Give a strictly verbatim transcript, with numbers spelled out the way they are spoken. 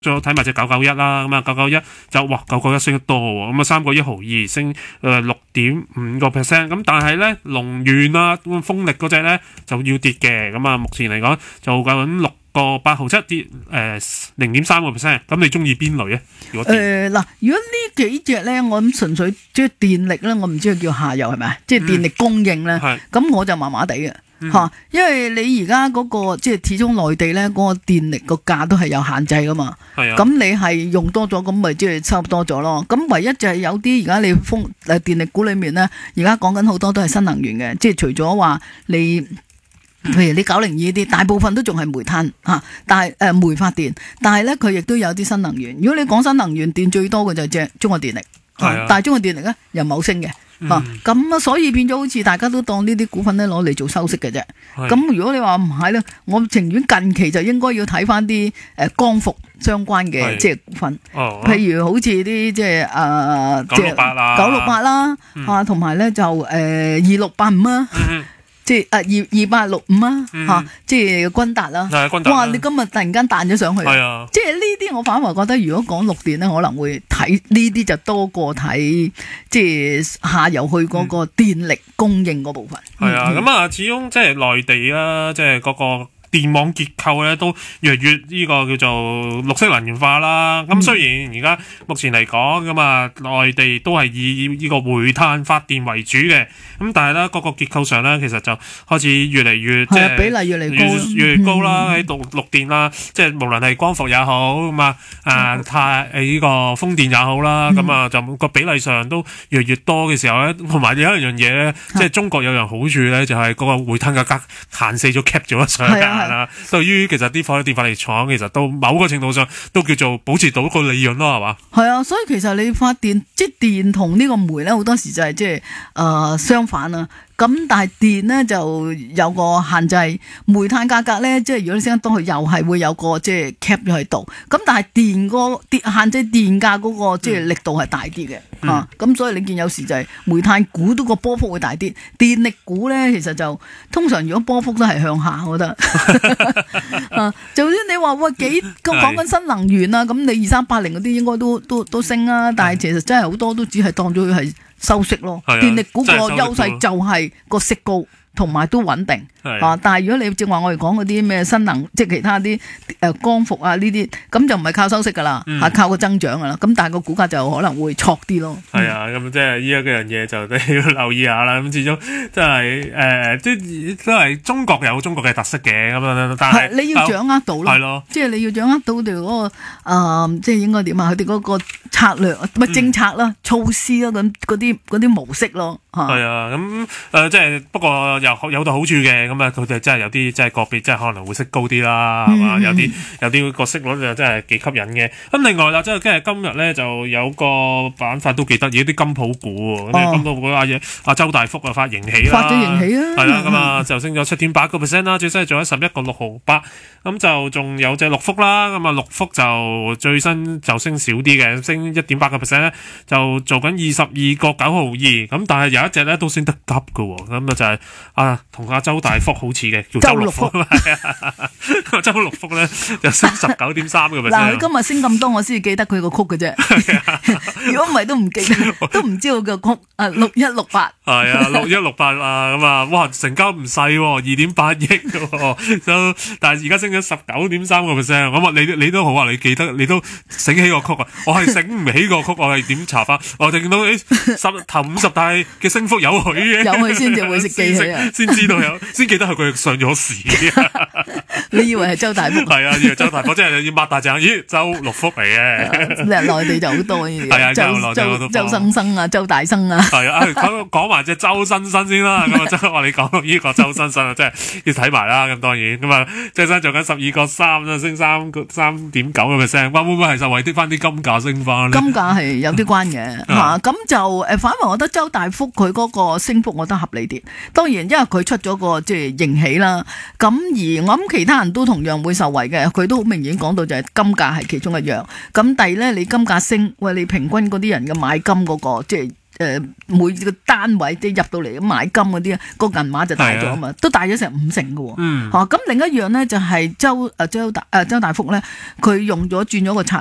再睇埋隻九九一啦，咁啊九九一就哇九九一升得多喎，咁啊三個一毫二升誒六點五個 percent，咁但係咧龍源啊風力嗰隻咧就要跌嘅，咁啊目前嚟講就緊六個八毫七跌誒零點三個 percent，咁你中意邊類啊？如果誒嗱、呃，如果呢幾隻咧，我諗純粹即係電力咧，我唔知佢叫下游係咪，即係電力供應咧，咁、嗯、我就麻麻地嘅。吓、嗯，因為你而家嗰個即係始終內地咧嗰個電力個價都係有限制噶嘛，咁、啊、你係用多咗，咁咪即係收多咗咯。咁唯一就係有啲而家你風誒電力股裏面咧，而家講緊好多都係新能源嘅，即係除咗話你，譬如你九零二啲，大部分都仲係煤炭吓，但係誒、呃、煤發電，但係咧佢亦都有啲新能源。如果你講新能源電最多嘅就係隻中國電力，啊、但係中國電力咧又冇升嘅。咁啊，所以變咗好似大家都當呢啲股份咧攞嚟做收息嘅啫。咁如果你話唔係咧，我情願近期就應該要睇翻啲誒光伏相關嘅即係股份，哦、譬如好似啲即係誒九六八啦，九六八啦，啊同埋咧就誒二六八五啊。嗯即係誒二二八六五啊吓、嗯啊，即係君達啦。哇！你今日突然間彈咗上去，啊、即係呢啲我反而覺得，如果講綠電咧，可能會睇呢啲就多過睇即係下游去嗰個電力供應嗰部分。係、嗯、啊，咁啊，始終即係內地啦，即係嗰個電網結構咧都越嚟越呢個叫做綠色能源化啦。咁、嗯、雖然而家目前嚟講咁啊，內地都係以呢個煤炭發電為主嘅，咁但係咧嗰個結構上咧，其實就開始越嚟越即係比例越嚟越高，越嚟越高啦。喺綠綠電啦，即係無論係光伏也好咁啊，啊太誒呢個風電也好啦，咁、嗯、啊就個比例上都越嚟越多嘅時候咧，同埋有一樣嘢咧，即係中國有樣好處咧，就係嗰個煤炭價格限死咗 cap 咗上去。啦，對於其實啲火力電發電廠，其實都某個程度上都叫做保持到個利潤咯，係嘛？係啊，所以其實你發電即係電同呢個煤咧，好多時就係即係誒相反啊。咁但係電咧就有個限制，煤炭價格咧即係如果你升得多，佢又係會有個即係 cap 咗喺度。咁但係電個電限制電價嗰個即係力度係大啲嘅嚇。咁、嗯啊、所以你見有時就係煤炭股都個波幅會大啲，電力股咧其實就通常如果波幅都係向下，我覺得。啊，就算你話喂幾咁講緊新能源啊，咁你二三八零嗰啲應該都都都升啊，但係其實真係好多都只係當咗佢係收息咯。電力股個優勢就係個息高。同埋都穩定啊！但係如果你正話我哋講嗰啲咩新能，即係其他啲誒光伏啊呢啲，咁就唔係靠收息噶啦，係、嗯、靠個增長噶啦。咁但係個股價就可能會挫啲咯。係、嗯、啊，咁即係呢一樣嘢就都要留意下啦。咁始終即係誒，即係都係中國有中國嘅特色嘅咁樣，但係你要掌握到咯，係咯，即係你要掌握到佢哋嗰個誒、呃，即係應該點啊？佢哋嗰個策略唔係政策啦、嗯、措施啦，咁嗰啲嗰啲模式咯。係啊，咁誒、呃、即係不過有有到好處嘅，咁啊佢哋真係有啲即係個別即係可能會息高啲啦，係、嗯、嘛？有啲有啲個息率就真係幾吸引嘅。咁另外啦，即係今日今日咧就有個板塊都幾得意，啲金鋪股喎，啲金鋪股阿嘢阿周大福啊發盈喜啦，發咗盈喜啊，係啦，咁啊就升咗七點八個 percent 啦，最新做咗十一個六毫八，咁就仲有隻六福啦，咁啊六福就最新就升少啲嘅，升一點八個 percent 咧，就做緊二十二個九毫二，咁但係有一隻咧都升得急㗎喎，咁啊就係、是、啊同阿周大福好似嘅，叫周六福，周六福咧就升十九點三個 percent。嗱，佢今日升咁多，我先至記得佢個曲嘅啫。如果唔係都唔記得，都唔知道個曲啊六一六八。係啊，六一六八啊，咁啊，哇，成交唔細喎，二點八億喎，都但係而家升咗十九點三個 percent。咁啊，你你都好啊，你記得你都醒起個曲啊，我係醒唔起個曲，我係點查翻？我就見到誒十頭五十大嘅升幅有佢嘅，有佢先至會識記起啊，先知道有，先記得係佢上咗市。你以為係周大福？係啊，以為周大福，即係要擘大隻眼，咦，周六福嚟嘅。內地就好多呢啲，係啊，周周周生生啊，周大生啊。係啊，講講埋隻周生生先啦。咁啊，即係話你講到呢個周生生啊，即係要睇埋啦。咁當然咁啊，即係生做緊十二個三啦，升三個三點九個 percent。哇，會唔會係受惠啲翻啲金價升翻咧？金價係有啲關嘅嚇。咁就誒，反為我覺得周大福佢嗰個升幅，我覺得合理啲。當然，因為佢出咗個即係盈喜啦。咁而我諗其他人都同樣會受惠嘅。佢都好明顯講到就係金價係其中一樣。咁第二咧，你金價升，喂，你平均嗰啲人嘅買金嗰個即係誒每個單位即係入到嚟買金嗰啲啊，個銀碼就大咗啊嘛，都大咗成五成㗎喎。嗯，嚇咁另一樣咧就係周誒周大誒周大福咧，佢用咗轉咗個策略。